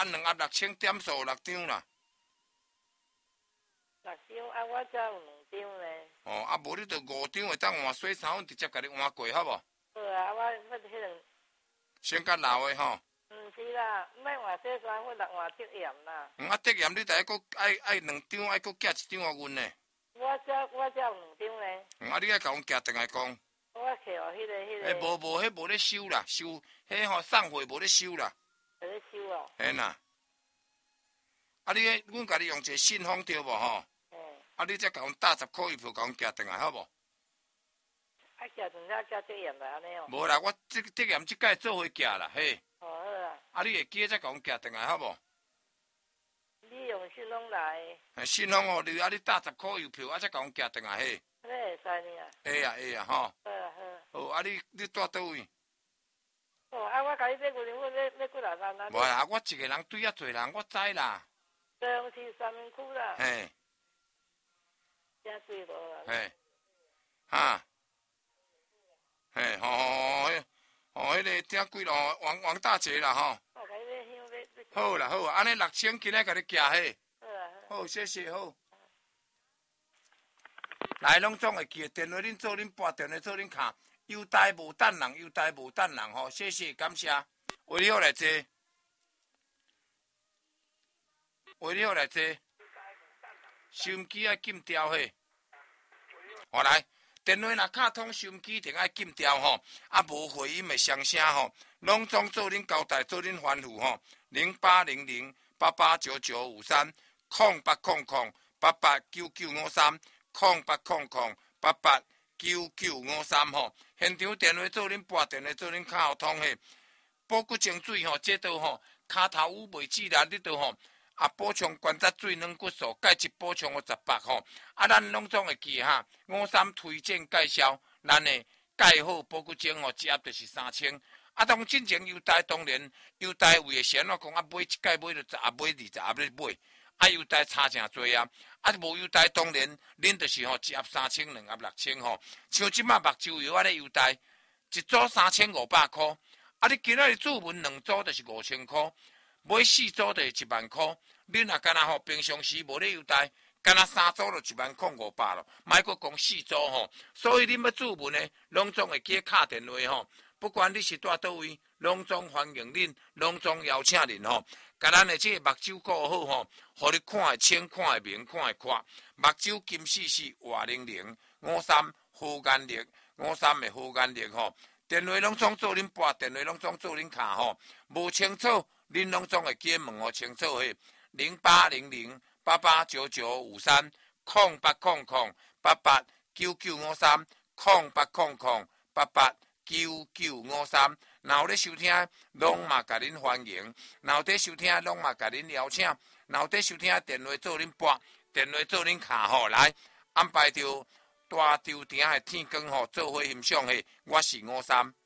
2盒6000点数6张啦。 6张啊，我才有2张呢。 哦，啊，无你着5张会当换洗衫粉，直接甲你换过，好无？ 好啊，我迄两。 先甲老的吼。 毋是啦，毋免换洗衫粉，来换测验啦。 啊，测验你第一个爱2张，爱佫寄1张互阮呢。 我才有2张呢。 啊，你爱甲阮寄转来讲。 我摕哦，迄个。 迄无咧收啦，迄吼送货无咧收啦。 无咧收哦。 嘿啦。啊，阮甲你用一个信封对无吼？啊，你才甲阮打10块邮票，甲阮寄转来，好无？ 啊，寄转来寄测验来安尼哦。 无啦，我测验即摆做伙寄啦，嘿。 哦，好啊。 啊，你会记才甲阮寄转来，好无？ 你用信封来。 信封互你，啊，你打10块邮票，啊，才甲阮寄转来，嘿。 安尼会使呢。 会啊，吼。 好啊，好。 好，啊，你住倒位？ 哦，啊，我甲你买牛奶粉要几多万啊？ 无啦，我一个人对遐侪人，我知啦。 中市三明区啦。 嘿。 真水无啦。 嘿。哈。嘿，迄个顶几咯，王大姐啦，吼。 我甲你买香买。 好啦，好啊，安尼6000今仔甲你寄嘿。 好啊。 好，谢谢，好。来，拢总会记，电话恁做恁拨，电话做恁卡，优待无等人，优待无等人吼，谢谢，感谢。为你好来坐，为你好来坐。收音机爱禁掉嘿。好来，电话若卡通，收音机一定爱禁掉吼，啊无回音的双声吼，拢总做恁交代，做恁吩咐吼。0800889953，0800889953。0800889953吼，现场电话做恁拨，电话做恁卡互通嘿。补骨精水吼，这都吼骹头污袂止啦，你都吼啊补充关节水软骨素，钙质补充50百吼。啊，咱拢总会记哈，53推荐介绍，咱的钙好补骨精吼，一盒就是3000。啊，当进前优待当然优待为的先我讲啊，买一届买就10盒，买20盒你买。啊，优待差诚多啊！啊，无优待当然，恁就是吼一盒3000，2盒6000吼。像即马目睭药啊咧优待，一组3500块。啊，你今仔日注文2组就是5000块，买4组就是10000块。你若干那吼平常时无咧优待，干那3组就10500咯，莫阁讲4组吼。所以恁要注文呢，拢总会记敲电话吼。不管你是住倒位，拢总欢迎恁，拢总邀请恁吼。甲咱的这个目睭顾好吼，互你看会清、看会明、看会快。目睭金丝丝、活灵灵，53好眼力，53的好眼力吼。电话拢总做恁拨，电话拢总做恁卡吼。无清楚，恁拢总会记问互清楚嘿。0800889953，0800889953。若有咧收听，拢嘛甲恁欢迎；若有咧收听，拢嘛甲恁邀请；若有咧收听，电话做恁拨，电话做恁卡吼，来安排着大周庭的天光吼，做伙欣赏嘿。我是53。